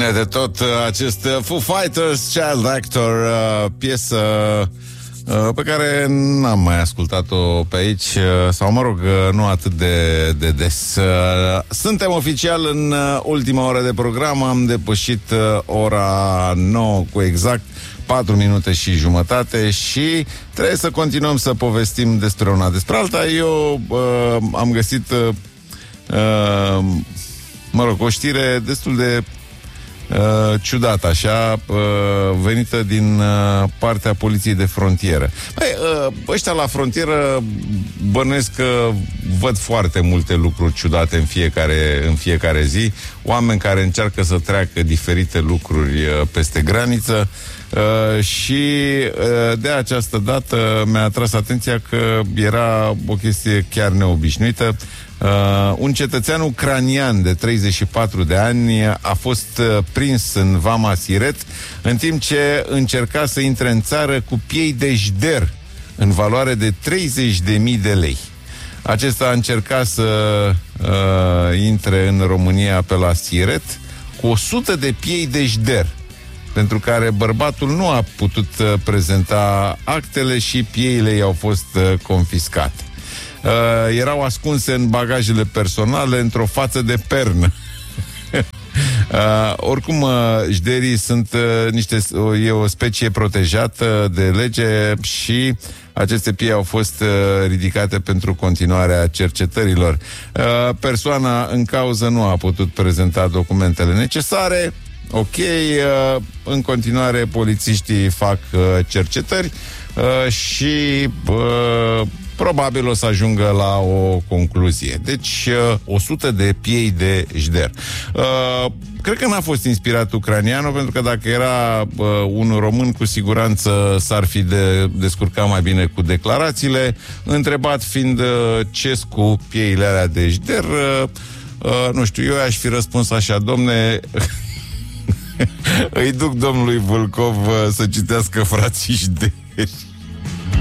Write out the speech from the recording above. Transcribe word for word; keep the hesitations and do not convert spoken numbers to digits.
Bine de tot, acest Foo Fighters, Child Actor, piesă pe care n-am mai ascultat-o pe aici, sau mă rog, nu atât de, de des. Suntem oficial în ultima oră de program, am depășit ora nouă cu exact patru minute și jumătate și trebuie să continuăm să povestim despre una despre alta. Eu uh, am găsit uh, uh, mă rog, o știre destul de uh, ciudată, așa, uh, venită din uh, partea poliției de frontieră. Băi, uh, ăștia la frontieră bănuiesc că văd foarte multe lucruri ciudate în fiecare, în fiecare zi, oameni care încearcă să treacă diferite lucruri uh, peste graniță. Uh, și uh, de această dată mi-a atras atenția că era o chestie chiar neobișnuită. Uh, un cetățean ucranian de treizeci și patru de ani a fost uh, prins în Vama Siret în timp ce încerca să intre în țară cu piei de jder în valoare de treizeci de mii de lei. Acesta a încercat să uh, intre în România pe la Siret cu o sută de piei de jder, pentru care bărbatul nu a putut uh, prezenta actele și pieile i-au fost uh, confiscate. Uh, erau ascunse în bagajele personale într-o față de pernă. uh, oricum, uh, jderii sunt uh, niște, uh, e o specie protejată de lege și aceste piei au fost uh, ridicate pentru continuarea cercetărilor. Uh, persoana în cauză nu a putut prezenta documentele necesare. Ok, uh, în continuare polițiștii fac uh, cercetări uh, și uh, probabil o să ajungă la o concluzie. Deci, uh, o sută de piei de jder. Uh, cred că n-a fost inspirat ucranianul, pentru că dacă era uh, un român, cu siguranță s-ar fi de, descurcat mai bine cu declarațiile, întrebat fiind uh, ce cu pieile alea de jder. Uh, uh, nu știu, eu aș fi răspuns așa: domne, îi duc domnului Vulcov uh, să citească Frații Jderi.